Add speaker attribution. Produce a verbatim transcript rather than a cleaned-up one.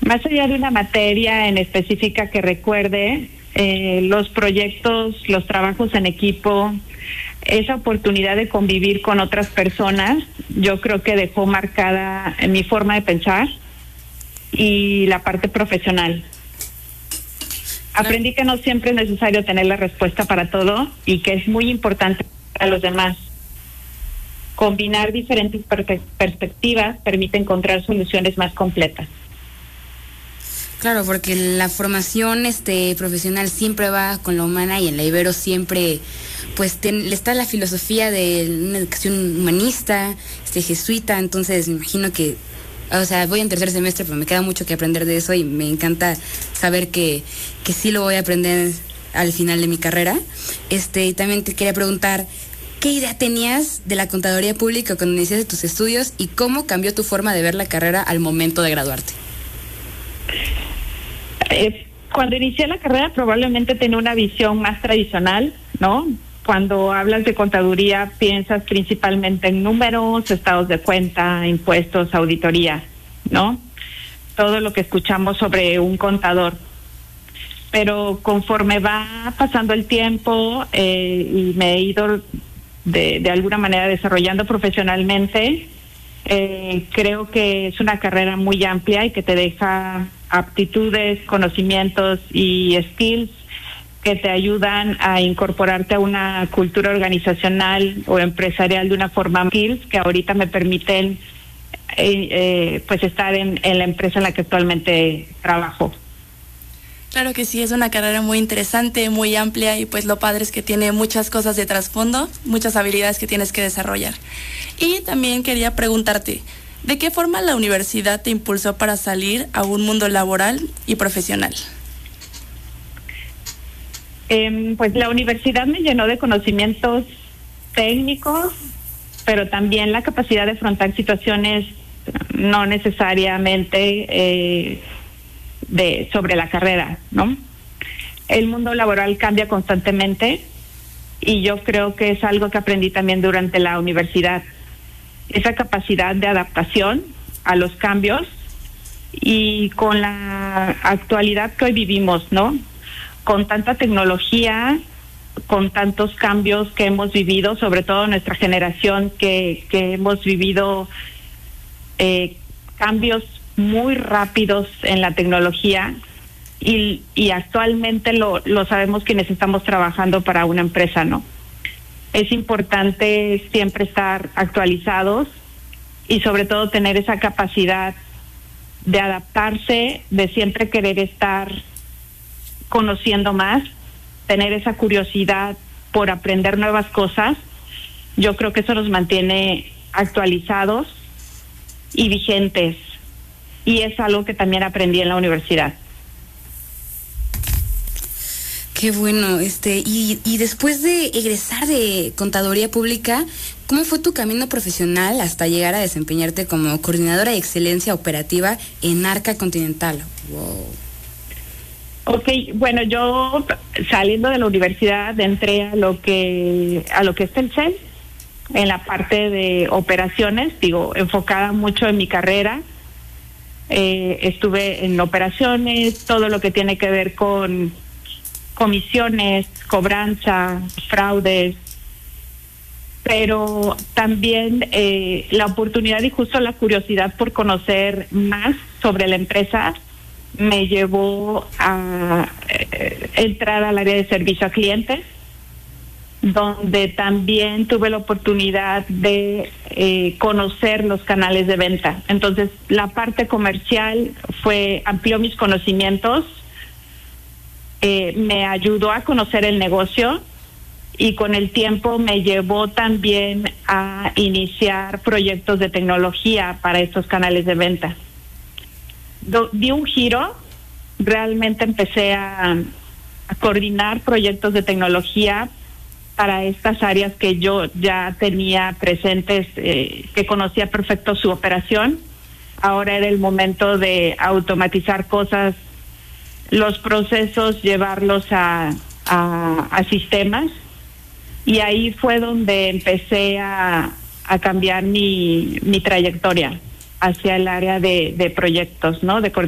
Speaker 1: más allá de una materia en específica que recuerde, eh, los proyectos, los trabajos en equipo, esa oportunidad de convivir con otras personas, yo creo que dejó marcada en mi forma de pensar y la parte profesional. Aprendí que no siempre es necesario tener la respuesta para todo y que es muy importante para los demás. Combinar diferentes per- perspectivas permite encontrar soluciones más completas.
Speaker 2: Claro, porque la formación este profesional siempre va con la humana y en la Ibero siempre pues ten, está la filosofía de una educación humanista, este jesuita, entonces me imagino que, o sea, voy en tercer semestre, pero me queda mucho que aprender de eso y me encanta saber que, que sí lo voy a aprender al final de mi carrera. Este, y también te quería preguntar, ¿qué idea tenías de la contaduría pública cuando iniciaste tus estudios y cómo cambió tu forma de ver la carrera al momento de graduarte?
Speaker 1: Eh, cuando inicié la carrera probablemente tenía una visión más tradicional, ¿no? Cuando hablas de contaduría piensas principalmente en números, estados de cuenta, impuestos, auditoría, ¿no? Todo lo que escuchamos sobre un contador. Pero conforme va pasando el tiempo eh, y me he ido de, de alguna manera desarrollando profesionalmente, eh, creo que es una carrera muy amplia y que te deja aptitudes, conocimientos y skills que te ayudan a incorporarte a una cultura organizacional o empresarial de una forma skills que ahorita me permiten eh, eh, pues estar en, en la empresa en la que actualmente trabajo.
Speaker 3: Claro que sí, es una carrera muy interesante, muy amplia y pues lo padre es que tiene muchas cosas de trasfondo, muchas habilidades que tienes que desarrollar. Y también quería preguntarte, ¿de qué forma la universidad te impulsó para salir a un mundo laboral y profesional?
Speaker 1: Eh, pues la universidad me llenó de conocimientos técnicos, pero también la capacidad de afrontar situaciones no necesariamente eh, de sobre la carrera, ¿no? El mundo laboral cambia constantemente y yo creo que es algo que aprendí también durante la universidad. Esa capacidad de adaptación a los cambios y con la actualidad que hoy vivimos, ¿no? Con tanta tecnología, con tantos cambios que hemos vivido, sobre todo nuestra generación que, que hemos vivido eh, cambios muy rápidos en la tecnología y, y actualmente lo, lo sabemos quienes estamos trabajando para una empresa, ¿no? Es importante siempre estar actualizados y sobre todo tener esa capacidad de adaptarse, de siempre querer estar conociendo más, tener esa curiosidad por aprender nuevas cosas. Yo creo que eso nos mantiene actualizados y vigentes y es algo que también aprendí en la universidad.
Speaker 2: Qué bueno, este, y, y después de egresar de Contaduría Pública, ¿cómo fue tu camino profesional hasta llegar a desempeñarte como coordinadora de excelencia operativa en Arca Continental? Wow.
Speaker 1: Ok, bueno, yo saliendo de la universidad entré a lo que a lo que es Telcel, en la parte de operaciones, digo, enfocada mucho en mi carrera. Eh, estuve en operaciones, todo lo que tiene que ver con comisiones, cobranza, fraudes, pero también eh, la oportunidad y justo la curiosidad por conocer más sobre la empresa me llevó a eh, entrar al área de servicio a clientes, donde también tuve la oportunidad de eh, conocer los canales de venta. Entonces, la parte comercial fue amplió mis conocimientos, eh, me ayudó a conocer el negocio y con el tiempo me llevó también a iniciar proyectos de tecnología para estos canales de venta. Do, di un giro, realmente empecé a, a coordinar proyectos de tecnología para estas áreas que yo ya tenía presentes, eh, que conocía perfecto su operación. Ahora era el momento de automatizar cosas, los procesos, llevarlos a, a, a sistemas. Y ahí fue donde empecé a, a cambiar mi, mi trayectoria hacia el área de, de proyectos, ¿no? De coordinación.